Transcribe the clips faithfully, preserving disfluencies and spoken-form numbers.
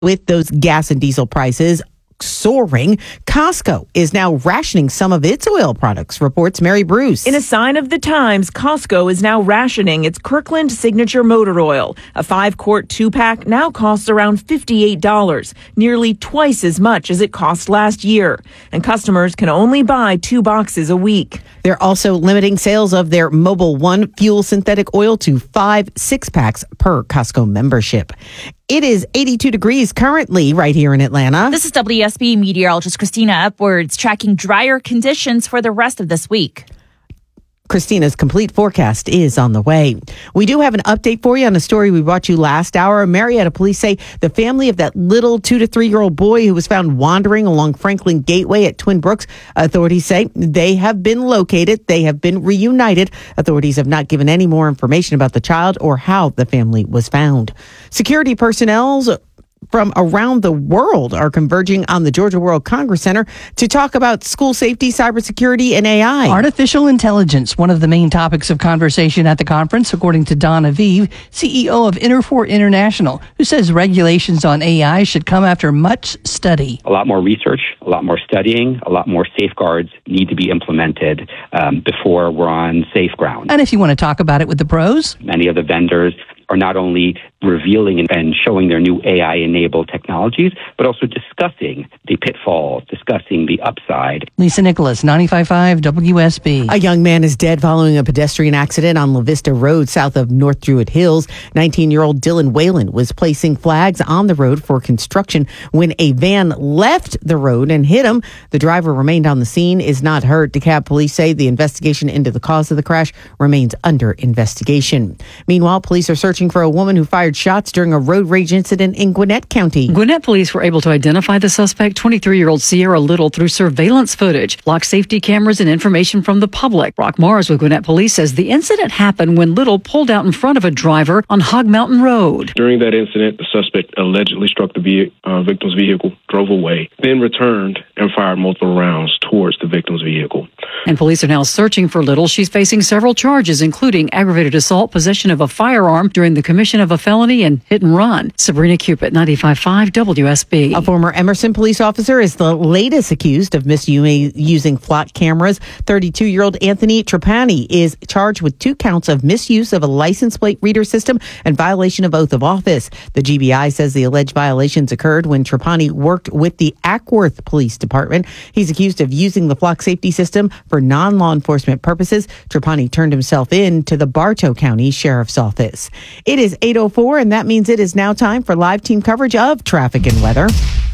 With those gas and diesel prices soaring, Costco is now rationing some of its oil products, reports Mary Bruce. In a sign of the times, Costco is now rationing its Kirkland Signature Motor Oil. A five-quart two-pack now costs around fifty-eight dollars, nearly twice as much as it cost last year. And customers can only buy two boxes a week. They're also limiting sales of their Mobil One fuel synthetic oil to five six-packs per Costco membership. It is eighty-two degrees currently right here in Atlanta. This is W S B meteorologist Christina Upwards tracking drier conditions for the rest of this week. Christina's complete forecast is on the way. We do have an update for you on a story we brought you last hour. Marietta police say the family of that little two to three year old boy who was found wandering along Franklin Gateway at Twin Brooks, authorities say they have been located. They have been reunited. Authorities have not given any more information about the child or how the family was found. Security personnel's from around the world are converging on the Georgia World Congress Center to talk about school safety, cybersecurity, and A I. Artificial intelligence, one of the main topics of conversation at the conference, according to Don Aviv, C E O of Interfor International, who says regulations on A I should come after much study. A lot more research, a lot more studying, a lot more safeguards need to be implemented um, before we're on safe ground. And if you want to talk about it with the pros, many of the vendors are not only revealing and showing their new A I-enabled technologies, but also discussing the pitfalls, discussing the upside. Lisa Nicholas, ninety-five point five W S B. A young man is dead following a pedestrian accident on La Vista Road south of North Druid Hills. nineteen-year-old Dylan Whalen was placing flags on the road for construction when a van left the road and hit him. The driver remained on the scene, is not hurt. DeKalb police say the investigation into the cause of the crash remains under investigation. Meanwhile, police are searching for a woman who fired shots during a road rage incident in Gwinnett County. Gwinnett police were able to identify the suspect, twenty-three-year-old Sierra Little, through surveillance footage, lock safety cameras, and information from the public. Brock Mars with Gwinnett police says the incident happened when Little pulled out in front of a driver on Hog Mountain Road. During that incident, the suspect allegedly struck the ve- uh, victim's vehicle, drove away, then returned and fired multiple rounds towards the victim's vehicle. And police are now searching for Little. She's facing several charges, including aggravated assault, possession of a firearm during the commission of a felony, and hit and run. Sabrina Cupid, ninety-five point five W S B. A former Emerson police officer is the latest accused of misusing flock cameras. thirty-two-year-old Anthony Trapani is charged with two counts of misuse of a license plate reader system and violation of oath of office. The G B I says the alleged violations occurred when Trapani worked with the Ackworth Police Department. He's accused of using the flock safety system for non-law enforcement purposes. Trapani turned himself in to the Bartow County Sheriff's Office. It is eight oh four, and that means it is now time for live team coverage of traffic and weather.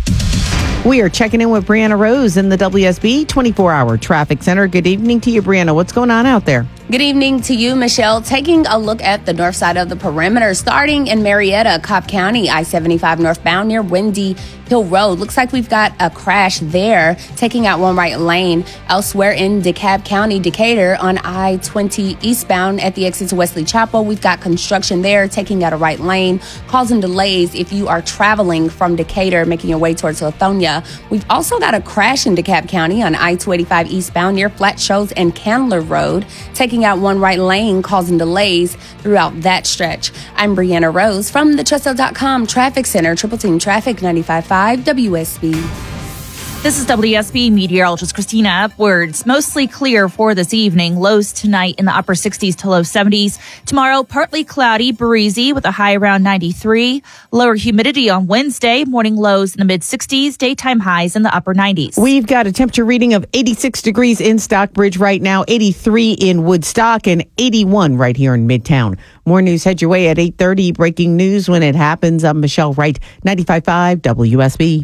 We are checking in with Brianna Rose in the W S B twenty-four hour Traffic Center. Good evening to you, Brianna. What's going on out there? Good evening to you, Michelle. Taking a look at the north side of the perimeter, starting in Marietta, Cobb County, I seventy-five northbound near Windy Hill Road. Looks like we've got a crash there, taking out one right lane. Elsewhere in DeKalb County, Decatur, on I twenty eastbound at the exit to Wesley Chapel, we've got construction there, taking out a right lane, causing delays if you are traveling from Decatur, making your way towards Lithonia. We've also got a crash in DeKalb County on I two eighty-five eastbound near Flat Shoals and Candler Road, taking out one right lane, causing delays throughout that stretch. I'm Brianna Rose from the Trusto dot com Traffic Center, Triple Team Traffic, ninety-five point five W S B. This is W S B meteorologist Christina Upwards. Mostly clear for this evening. Lows tonight in the upper sixties to low seventies. Tomorrow, partly cloudy, breezy with a high around ninety-three. Lower humidity on Wednesday. Morning lows in the mid sixties. Daytime highs in the upper nineties. We've got a temperature reading of eighty-six degrees in Stockbridge right now, eighty-three in Woodstock, and eighty-one right here in Midtown. More news head your way at eight thirty. Breaking news when it happens. I'm Michelle Wright, ninety-five point five W S B.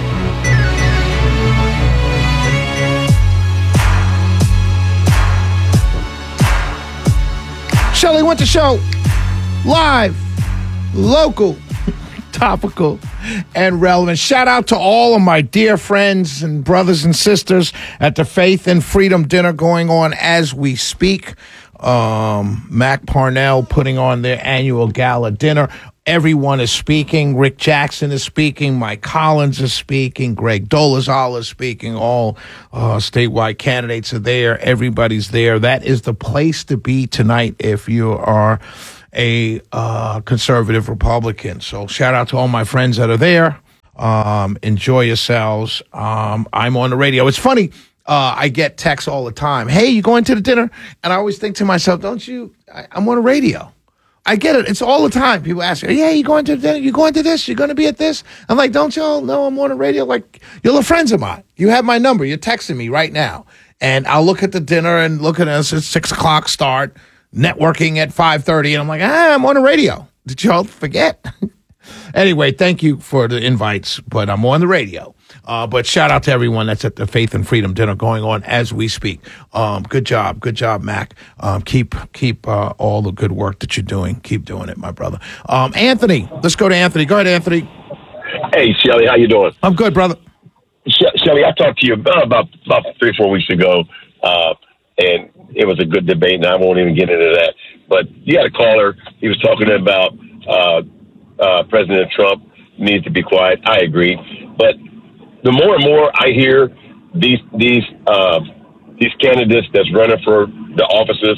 Shelley Winter Show, live, local, topical, and relevant. Shout out to all of my dear friends and brothers and sisters at the Faith and Freedom Dinner going on as we speak. Um, Mac Parnell putting on their annual gala dinner. Everyone is speaking. Rick Jackson is speaking. Mike Collins is speaking. Greg Dolezal is speaking. All uh, statewide candidates are there. Everybody's there. That is the place to be tonight if you are a uh, conservative Republican. So shout out to all my friends that are there. Um, enjoy yourselves. Um, I'm on the radio. It's funny. Uh, I get texts all the time. Hey, you going to the dinner? And I always think to myself, don't you? I, I'm on the radio. I get it. It's all the time. People ask me, yeah, you going to the dinner? You going to this? You going to be at this? I'm like, don't y'all know I'm on the radio? Like, you're the friends of mine. You have my number. You're texting me right now. And I'll look at the dinner and look at us. It's six o'clock start, networking at five thirty. And I'm like, ah, I'm on the radio. Did y'all forget? Anyway, thank you for the invites, but I'm on the radio. Uh, but shout out to everyone that's at the Faith and Freedom dinner going on as we speak. Um, good job. Good job, Mac. Um, keep keep uh, all the good work that you're doing. Keep doing it, my brother. Um, Anthony, let's go to Anthony. Go ahead, Anthony. Hey, Shelly, how you doing? I'm good, brother. She- Shelly, I talked to you about, about, about three or four weeks ago, uh, and it was a good debate, and I won't even get into that. But you had a caller. He was talking about uh, uh, President Trump needs to be quiet. I agree. But the more and more I hear these these uh, these candidates that's running for the offices,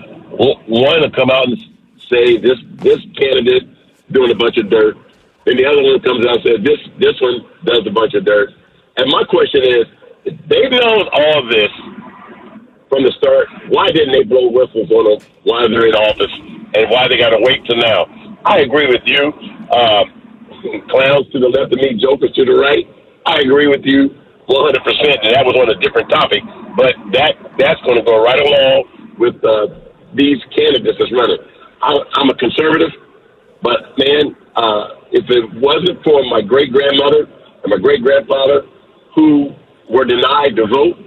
one to come out and say this this candidate doing a bunch of dirt, and the other one comes out and says this this one does a bunch of dirt. And my question is, they've known all of this from the start. Why didn't they blow whistles on them while they're in office, and why they got to wait till now? I agree with you. Uh, clowns to the left of me, jokers to the right. I agree with you one hundred percent, and that was on a different topic. But that that's going to go right along with uh, these candidates that's running. I, I'm a conservative, but, man, uh, if it wasn't for my great-grandmother and my great-grandfather who were denied to vote,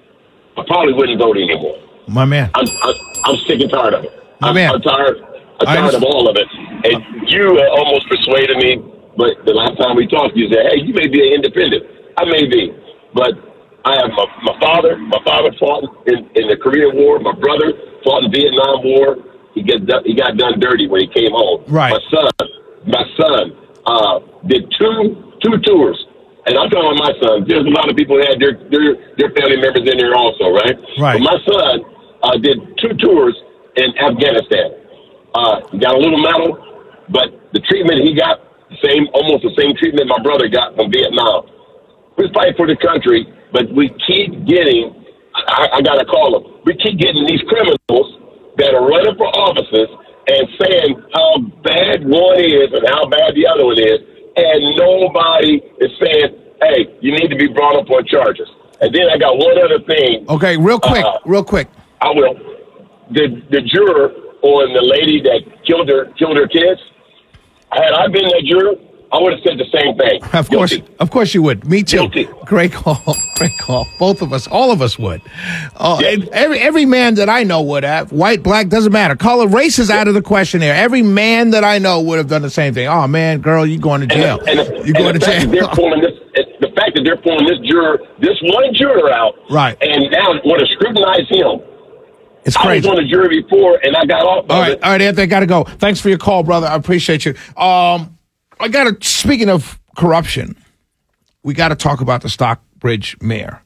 I probably wouldn't vote anymore. My man. I'm, I'm, I'm sick and tired of it. My I'm, man. I'm tired, I'm tired of all of it. And you uh, almost persuaded me. But the last time we talked, you said, hey, you may be an independent. I may be. But I have my, my father. My father fought in, in the Korean War. My brother fought in the Vietnam War. He, get, he got done dirty when he came home. Right. My son, my son uh, did two two tours. And I'm talking about my son. There's a lot of people that had their, their, their family members in there also, right? Right. But my son uh, did two tours in Afghanistan. Uh, he got a little medal, but the treatment he got, Same, almost the same treatment my brother got from Vietnam. We're fighting for the country, but we keep getting, I, I got to call them, we keep getting these criminals that are running for offices and saying how bad one is and how bad the other one is, and nobody is saying, hey, you need to be brought up on charges. And then I got one other thing. Okay, real quick, uh, real quick. I will. The, the juror on the lady that killed her, killed her kids, had I been that juror, I would have said the same thing. Of course, Guilty. of course you would. Me too. Guilty. Great call. Great call. Both of us, all of us would. Uh, Yeah. Every every man that I know would have. White, black, doesn't matter. Color, race is out of the question here. Every man that I know would have done the same thing. Oh man, girl, you going to jail? And, the, and, you going and to the fact jail? that they're pulling this, the fact that they're pulling this juror, this one juror out, Right. and now want to scrutinize him. It's I crazy. was on the jury before, and I got off. All of right, it. all right, Anthony, I got to go. Thanks for your call, brother. I appreciate you. Um, I got to. Speaking of corruption, we got to talk about the Stockbridge mayor.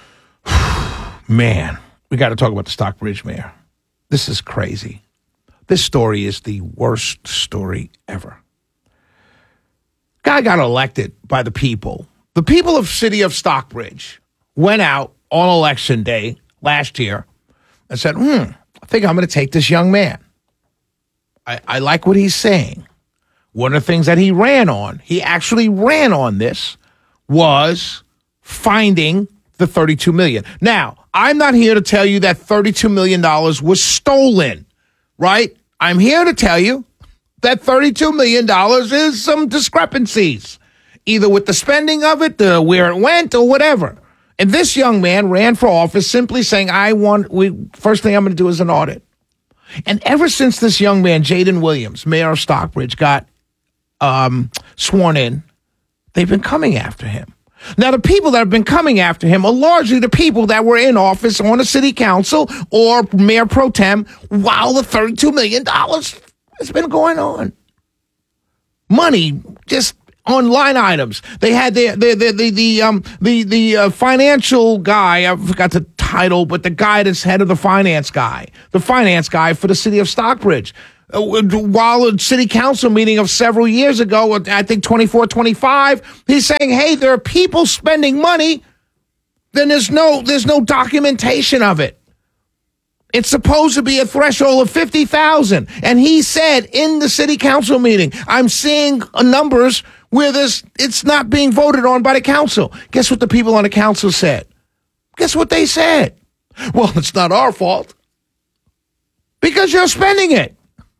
Man, we got to talk about the Stockbridge mayor. This is crazy. This story is the worst story ever. Guy got elected by the people. The people of city of Stockbridge went out on election day last year and said, hmm, I think I'm going to take this young man. I, I like what he's saying. One of the things that he ran on, he actually ran on this, was finding the thirty-two million dollars. Now, I'm not here to tell you that thirty-two million dollars was stolen, right? I'm here to tell you that thirty-two million dollars is some discrepancies, either with the spending of it, the where it went, or whatever. And this young man ran for office simply saying, I want, we first thing I'm going to do is an audit. And ever since this young man, Jaden Williams, mayor of Stockbridge, got um, sworn in, they've been coming after him. Now, the people that have been coming after him are largely the people that were in office on a city council or mayor pro tem while the thirty-two million dollars has been going on. Money just on line items. They had the the the the, the um the the uh, financial guy. I forgot the title, but the guy that's head of the finance guy, the finance guy for the city of Stockbridge. uh, while a city council meeting of several years ago, I think twenty-four, twenty-five, he's saying, hey, there are people spending money, then there's no, there's no documentation of it. It's supposed to be a threshold of fifty thousand. And he said in the city council meeting, I'm seeing numbers where this, it's not being voted on by the council. Guess what the people on the council said? Guess what they said? Well, it's not our fault because you're spending it.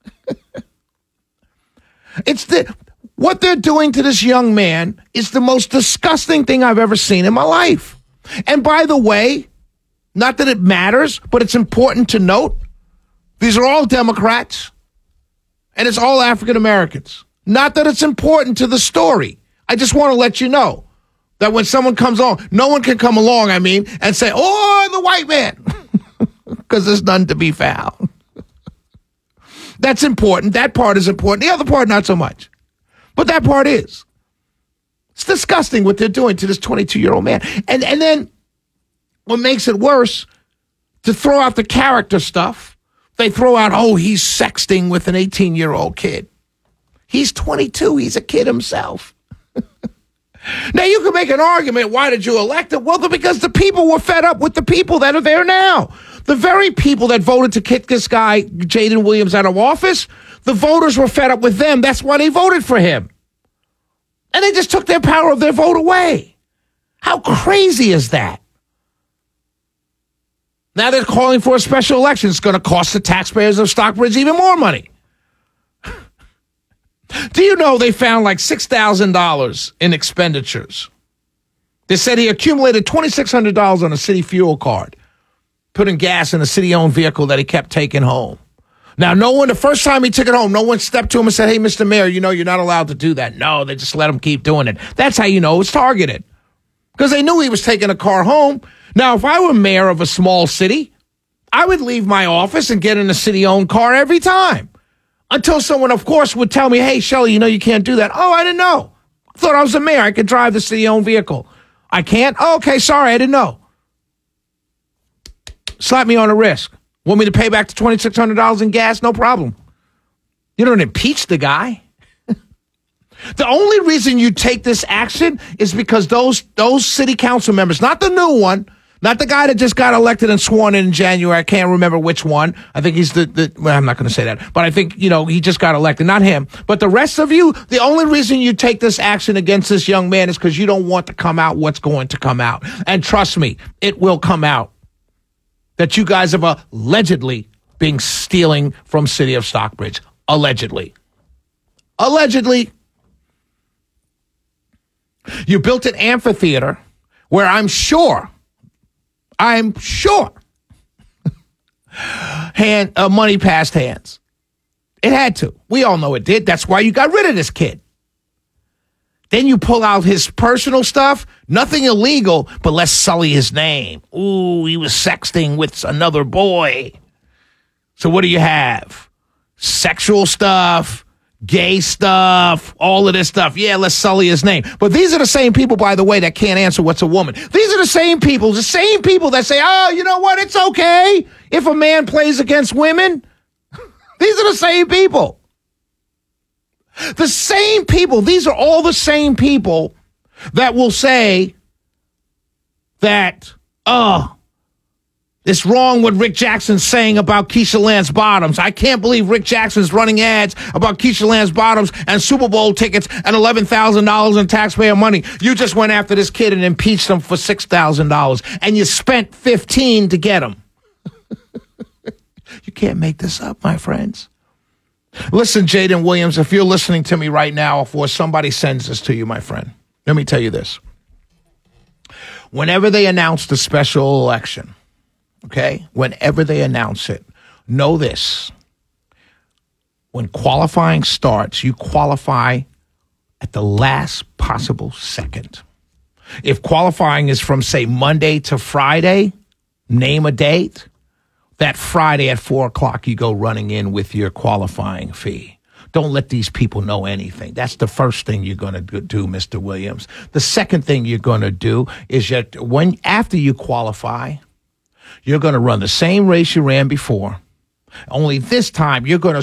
It's the, what they're doing to this young man is the most disgusting thing I've ever seen in my life. And by the way, not that it matters, but it's important to note, these are all Democrats and it's all African Americans. Not that it's important to the story. I just want to let you know that when someone comes on, no one can come along, I mean, and say, oh, the white man, because there's none to be found. That's important. That part is important. The other part, not so much. But that part is. It's disgusting what they're doing to this twenty-two-year-old man. And, and then what makes it worse, to throw out the character stuff, they throw out, oh, he's sexting with an eighteen-year-old kid. He's twenty-two. He's a kid himself. Now, you can make an argument, why did you elect him? Well, because the people were fed up with the people that are there now. The very people that voted to kick this guy, Jaden Williams, out of office, the voters were fed up with them. That's why they voted for him. And they just took their power of their vote away. How crazy is that? Now they're calling for a special election. It's going to cost the taxpayers of Stockbridge even more money. Do you know they found like six thousand dollars in expenditures? They said he accumulated twenty-six hundred dollars on a city fuel card, putting gas in a city-owned vehicle that he kept taking home. Now, no one, the first time he took it home, no one stepped to him and said, hey, Mister Mayor, you know, you're not allowed to do that. No, they just let him keep doing it. That's how you know it's targeted. Because they knew he was taking a car home. Now, if I were mayor of a small city, I would leave my office and get in a city-owned car every time. Until someone, of course, would tell me, hey, Shelley, you know you can't do that. Oh, I didn't know. I thought I was the mayor. I could drive the city-owned vehicle. I can't? Oh, okay, sorry, I didn't know. Slap me on the wrist. Want me to pay back the twenty-six hundred dollars in gas? No problem. You don't impeach the guy. The only reason you take this action is because those those city council members, not the new one, not the guy that just got elected and sworn in in January. I can't remember which one. I think he's the, the well, I'm not going to say that, but I think, you know, he just got elected, not him. But the rest of you, the only reason you take this action against this young man is because you don't want to come out what's going to come out. And trust me, it will come out that you guys have allegedly been stealing from City of Stockbridge. Allegedly. Allegedly. You built an amphitheater where I'm sure, I'm sure, hand uh, money passed hands. It had to. We all know it did. That's why you got rid of this kid. Then you pull out his personal stuff. Nothing illegal, but let's sully his name. Ooh, he was sexting with another boy. So what do you have? Sexual stuff, gay stuff, all of this stuff. Yeah, let's sully his name. But these are the same people, by the way, that can't answer what's a woman. These are the same people, the same people that say, oh, you know what? It's okay if a man plays against women. These are the same people. The same people, these are all the same people that will say that, oh, it's wrong what Rick Jackson's saying about Keisha Lance Bottoms. I can't believe Rick Jackson's running ads about Keisha Lance Bottoms and Super Bowl tickets and eleven thousand dollars in taxpayer money. You just went after this kid and impeached him for six thousand dollars, and you spent fifteen to get him. You can't make this up, my friends. Listen, Jaden Williams, if you're listening to me right now, or somebody sends this to you, my friend, let me tell you this. Whenever they announce the special election, okay, whenever they announce it, know this. When qualifying starts, you qualify at the last possible second. If qualifying is from, say, Monday to Friday, name a date. That Friday at four o'clock, you go running in with your qualifying fee. Don't let these people know anything. That's the first thing you're going to do, Mister Williams. The second thing you're going to do is that when after you qualify, you're going to run the same race you ran before. Only this time, you're going to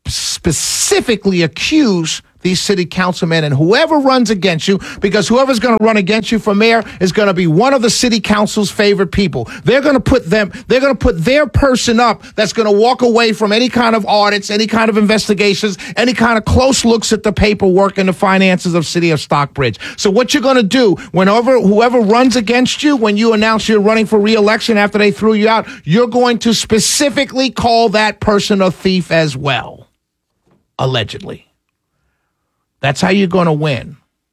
specifically accuse these city councilmen and whoever runs against you, because whoever's going to run against you for mayor is going to be one of the city council's favorite people. They're going to put them, they're going to put their person up that's going to walk away from any kind of audits, any kind of investigations, any kind of close looks at the paperwork and the finances of City of Stockbridge. So what you're going to do whenever whoever runs against you, when you announce you're running for re-election after they threw you out, you're going to specifically call that person a thief as well. Allegedly. That's how you're going to win.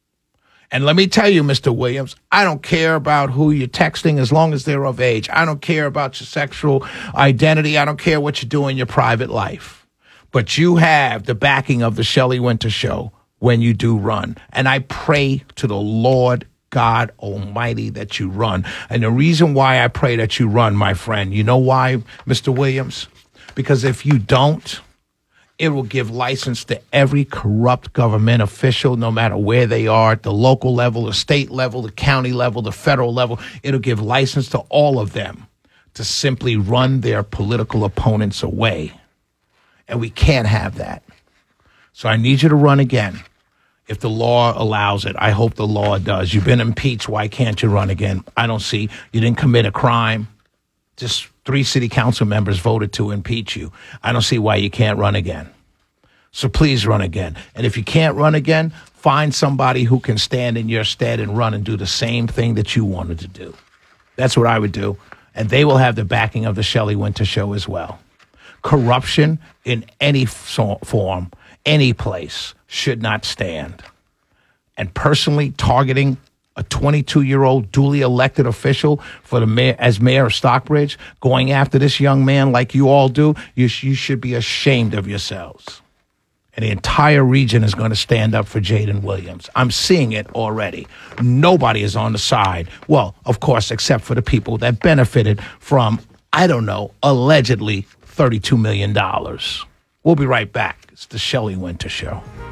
And let me tell you, Mister Williams, I don't care about who you're texting as long as they're of age. I don't care about your sexual identity. I don't care what you do in your private life. But you have the backing of the Shelley Winter Show when you do run. And I pray to the Lord God Almighty that you run. And the reason why I pray that you run, my friend, you know why, Mister Williams? Because if you don't, it will give license to every corrupt government official, no matter where they are, at the local level, the state level, the county level, the federal level. It'll give license to all of them to simply run their political opponents away. And we can't have that. So I need you to run again. If the law allows it, I hope the law does. You've been impeached. Why can't you run again? I don't see. You didn't commit a crime. Just three city council members voted to impeach you. I don't see why you can't run again. So please run again. And if you can't run again, find somebody who can stand in your stead and run and do the same thing that you wanted to do. That's what I would do. And they will have the backing of the Shelley Winter Show as well. Corruption in any form, any place, should not stand. And personally, targeting a twenty-two-year-old duly elected official for the mayor, as mayor of Stockbridge, going after this young man like you all do, you, sh- you should be ashamed of yourselves. And the entire region is going to stand up for Jaden Williams. I'm seeing it already. Nobody is on the side. Well, of course, except for the people that benefited from, I don't know, allegedly thirty-two million dollars. We'll be right back. It's the Shelley Winter Show.